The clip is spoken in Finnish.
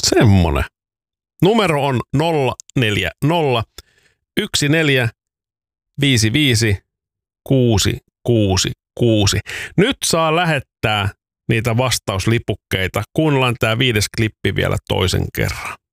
Semmonen. Numero on 040 14 55 666. Nyt saa lähettää niitä vastauslipukkeita. Kuunnellaan tää 5. klippi vielä toisen kerran.